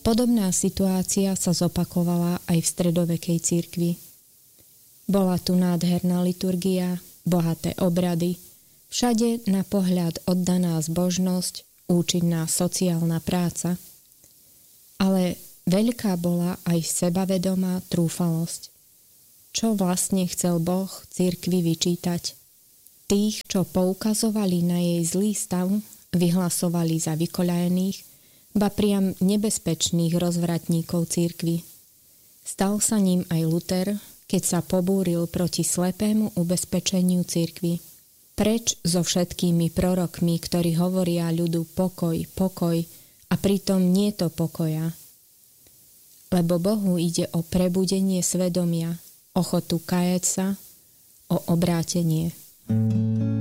Podobná situácia sa zopakovala aj v stredovekej cirkvi. Bola tu nádherná liturgia, bohaté obrady, všade na pohľad oddaná zbožnosť, účinná sociálna práca. Ale veľká bola aj sebavedomá trúfalosť. Čo vlastne chcel Boh cirkvi vyčítať? Tých, čo poukazovali na jej zlý stav, vyhlasovali za vykoľajených, ba priam nebezpečných rozvratníkov cirkvi. Stal sa ním aj Luther, keď sa pobúril proti slepému ubezpečeniu cirkvi. Preč so všetkými prorokmi, ktorí hovoria ľudu pokoj, pokoj, a pritom nie to pokoja. Lebo Bohu ide o prebudenie svedomia, ochotu kajať sa, o obrátenie.